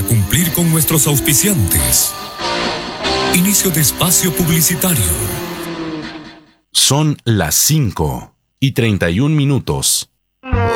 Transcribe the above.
cumplir con nuestros auspiciantes. Inicio de espacio publicitario. Son las 5:31.